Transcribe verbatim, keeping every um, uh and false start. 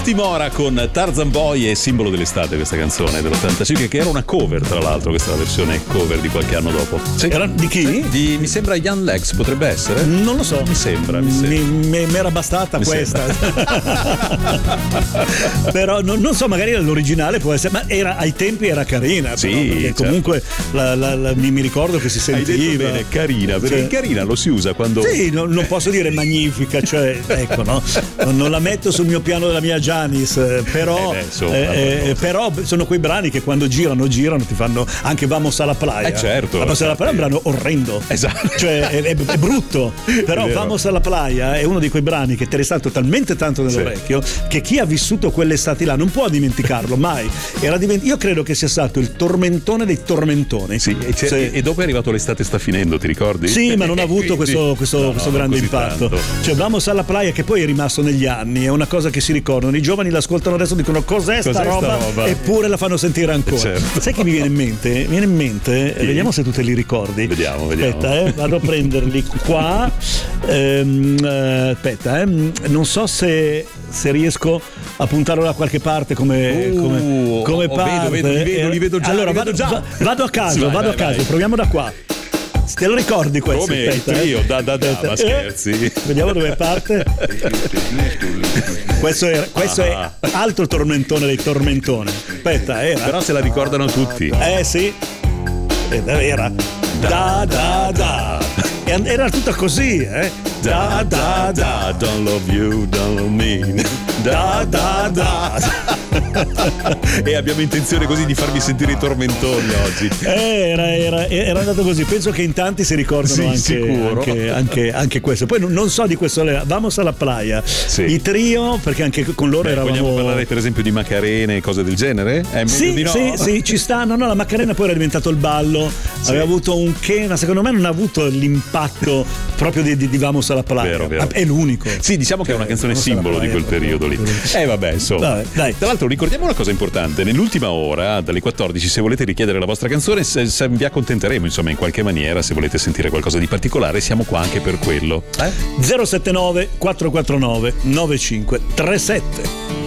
Baltimora con Tarzan Boy, è simbolo dell'estate questa canzone dell'ottantacinque, che era una cover, tra l'altro. Questa è la versione cover di qualche anno dopo. Sì. Era di chi? Sì, di, mi sembra Young Legs, potrebbe essere? Non lo so. Mi sembra, mi sembra. Mi, mi, mi era bastata mi questa. Però non, non so, magari l'originale può essere, ma era, ai tempi era carina. Sì, però, perché certo. Comunque la, la, la, mi, mi ricordo che si sentiva. Hai detto bene, carina, perché cioè, carina lo si usa quando. Sì, non, non posso dire magnifica, cioè ecco, no? Non la metto sul mio piano della mia Giannis, però, eh beh, insomma, eh, eh, però sono quei brani che quando girano, girano, ti fanno anche Vamos alla playa. Eh certo. Vamos alla playa è un brano orrendo. Esatto. Cioè è, è, è brutto, però è Vamos alla playa è uno di quei brani che ti è restato talmente tanto nell'orecchio sì. che chi ha vissuto quelle estati là non può dimenticarlo mai. Era divent- io credo che sia stato il tormentone dei tormentoni. Sì, e, sì. e dopo è arrivato l'estate sta finendo, ti ricordi? Sì, ma non ha avuto questo, questo, no, questo no, grande impatto. Tanto. Cioè Vamos alla playa, che poi è rimasto negli anni, è una cosa che si ricordano. I giovani l'ascoltano adesso e dicono cos'è, cos'è sta, roba? sta roba? Eppure la fanno sentire ancora. Certo. Sai che mi viene in mente? Mi viene in mente, sì. Vediamo se tu te li ricordi. Vediamo, vediamo. Aspetta, eh, vado a prenderli qua. Ehm, eh, aspetta, eh, non so se, se riesco a puntarlo da qualche parte come, uh, come, come oh, parte. Vedo, vedo, li vedo, li vedo già. Allora, li vedo vado, già. vado a caso, vai, vado vai, a caso, vai. proviamo da qua. Te lo ricordi questo? Come aspetta, il trio, eh? da da da, ma scherzi. Eh? Vediamo dove parte. Questo, era, questo ah. è altro tormentone dei tormentoni. Aspetta, era. Però se la ricordano tutti. Eh sì. Era da da da. Era tutta così, eh? Da da da, don't love you, don't love me. Da da da. E abbiamo intenzione così di farvi sentire i tormentoni oggi. Eh, era, era, era andato così. Penso che in tanti si ricordano sì, anche, anche, anche, anche questo. Poi non, non so di questo. Vamos alla playa. Sì. I trio, perché anche con loro Beh, eravamo. Vogliamo parlare per esempio di Macarene e cose del genere? È meglio sì, di no? sì, sì, ci sta. No, no, la Macarena poi era diventato il ballo. Sì. Aveva avuto un che, ma secondo me non ha avuto l'impatto proprio di, di, di Vamos alla playa. Vero, vero. È l'unico. Sì, diciamo che è una canzone simbolo di quel periodo lì. Eh vabbè, insomma. Vabbè, dai. Tra l'altro ricordiamo una cosa importante, nell'ultima ora dalle quattordici, se volete richiedere la vostra canzone, se, se vi accontenteremo insomma in qualche maniera. Se volete sentire qualcosa di particolare siamo qua anche per quello. eh? zero sette nove quattro quattro nove nove cinque tre sette